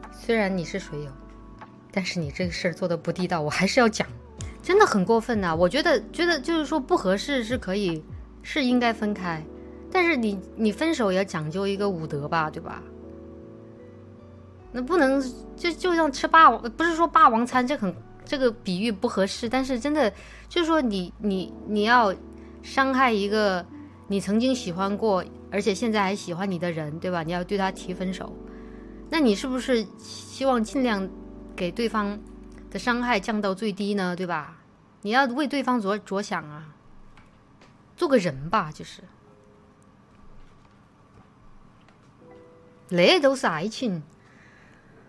虽然你是水友，但是你这个事儿做的不地道，我还是要讲，真的很过分呐、我觉得就是说不合适是可以，是应该分开，但是你分手也要讲究一个武德吧，对吧？那不能就像吃霸王，不是说霸王餐这个比喻不合适，但是真的就是说你要伤害一个你曾经喜欢过，而且现在还喜欢你的人，对吧？你要对他提分手，那你是不是希望尽量给对方的伤害降到最低呢？对吧？你要为对方着想啊，做个人吧，就是。那都是爱情。